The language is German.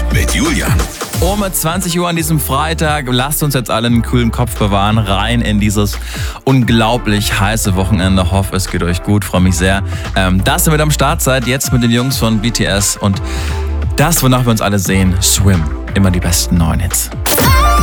mit Julian. Um 20 Uhr an diesem Freitag, lasst uns jetzt alle einen kühlen Kopf bewahren, rein in dieses unglaublich heiße Wochenende. Hoffe, es geht euch gut, freue mich sehr, dass ihr mit am Start seid, jetzt mit den Jungs von BTS und das, wonach wir uns alle sehen, Swim, immer die besten neuen Hits.